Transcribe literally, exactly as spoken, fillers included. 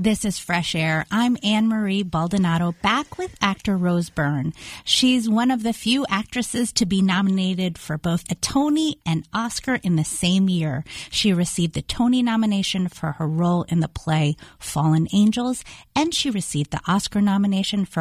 This is Fresh Air. I'm Anne-Marie Baldonado, back with actor Rose Byrne. She's one of the few actresses to be nominated for both a Tony and Oscar in the same year. She received the Tony nomination for her role in the play Fallen Angels, and she received the Oscar nomination for